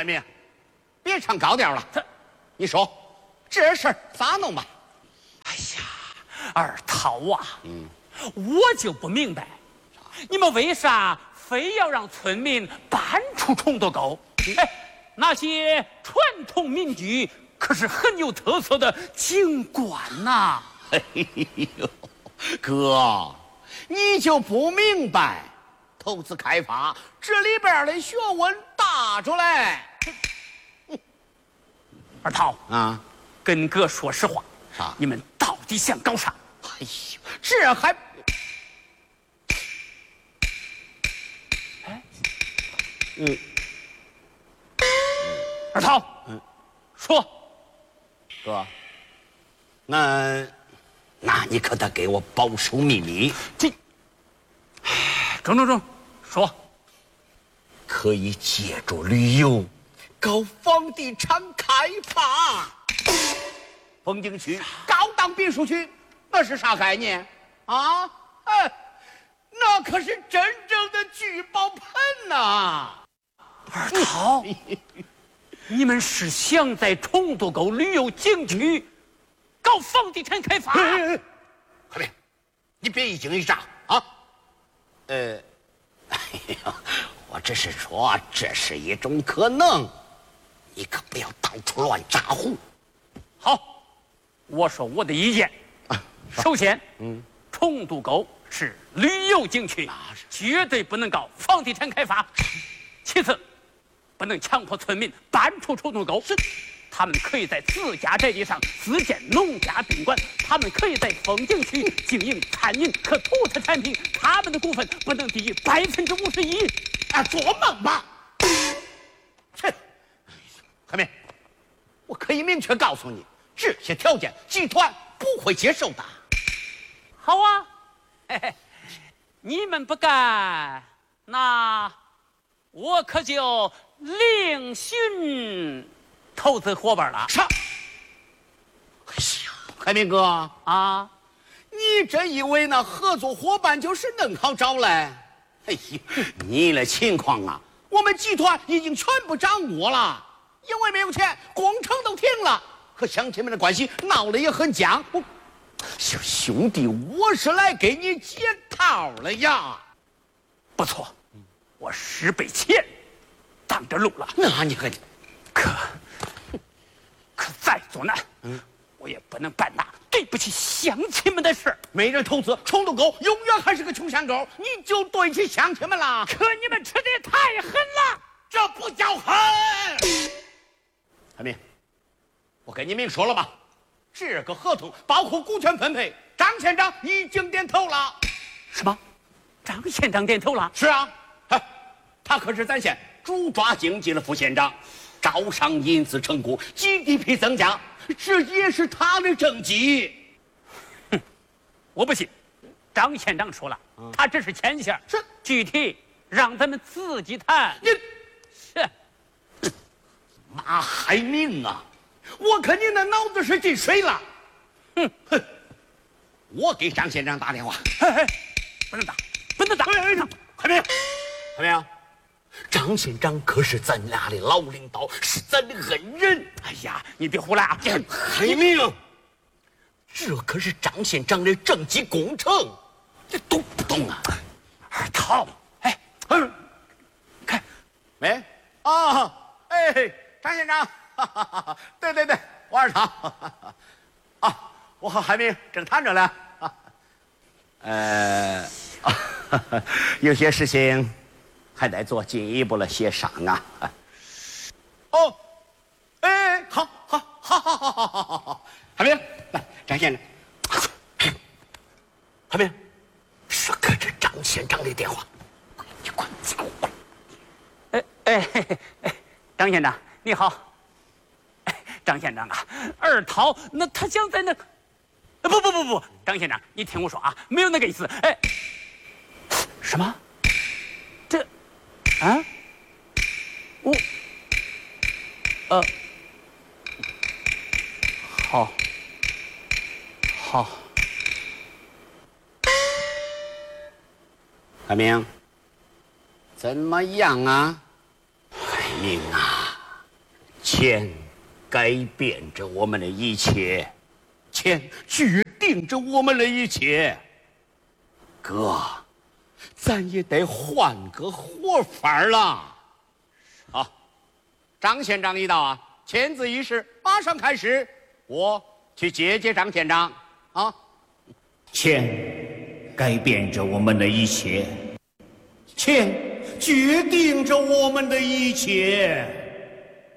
明，别唱高调了。你说这事儿咋弄吧？ 哎呀，二涛啊，我就不明白，你们为啥非要让村民搬出冲渡沟？哎，那些传统民居可是很有特色的景观呐。 哎呦，哥，你就不明白，投资开发这里边的学问大着嘞。 二涛啊， 跟哥说实话， 啥？ 你们到底想搞啥？ 哎呦，这还…… 哎，二涛，说， 哥，那你可得给我保守秘密。 中，说， 可以借助旅游搞房地产开发。风景区、高档别墅区，那是啥概念啊？哎，那可是真正的聚宝盆呐！ 二涛，你们是想在冲渡沟旅游景区搞房地产开发？ 快别，你别一惊一乍啊！哎呀，我只是说这是一种可能，你可不要到处乱咋呼。 好，我说我的意见。首先，冲渡沟是旅游景区，绝对不能搞房地产开发。其次，不能强迫村民搬出冲渡沟。他们可以在自家宅地上自建农家宾馆，他们可以在风景区经营餐饮和土特产品，他们的股份不能低于51%。 啊，做梦吧！切，海明，我可以明确告诉你，这些条件集团不会接受的。 好啊，嘿嘿，你们不干，那我可就另寻投资伙伴了。 啥？哎呀，海明哥啊， 你真以为那合作伙伴就是恁好找嘞？哎呦，你的情况啊，我们集团已经全部掌握了，因为没有钱，工程都停了，和乡亲们的关系闹得也很僵。兄弟，我是来给你解套了呀。 不错，我10倍钱挡着路了。 那你可再作难，我也不能办那对不起乡亲们的事。 没人投资，冲渡沟永远还是个穷山沟，你就对起乡亲们了。 可你们吃的也太狠了， 这不叫狠。海明，我跟你明说了吧，这个合同包括股权分配，张县长已经点头了。 什么？张县长点头了？ 是啊，他可是咱县主抓经济的副县长，招商引资成功 ，GDP 增加，这也是他的政绩。 哼，我不信。张县长说了，他只是牵线， 是具体让咱们自己谈。 你是马海明啊，我看你那脑子是进水了。哼，我给张县长打电话。 不能打，不能打！ 海明，海明，张县长可是咱俩的老领导，是咱的恩人。 哎呀，你别胡来啊！ 海明，这可是张县长的政绩工程，你懂不懂啊？ 二涛，哎，看， 没啊？哎，张县长，对，我二涛。啊，我和海明正谈着呢。有些事情还得做进一步的协商啊。哦，哎，好，海明，来，张县长，海明，是可这张县长的电话，你快走。 张县长你好。张县长啊，二涛那他想在那。不，张县长，你听我说啊，没有那个意思。哎，什么？这，啊？我，好。 海明，怎么样啊？海明啊， 钱改变着我们的一切，钱决定着我们的一切。哥，咱也得换个活法了。好，张县长一到啊，签字仪式马上开始，我去接张县长啊。 钱改变着我们的一切，钱决定着我们的一切。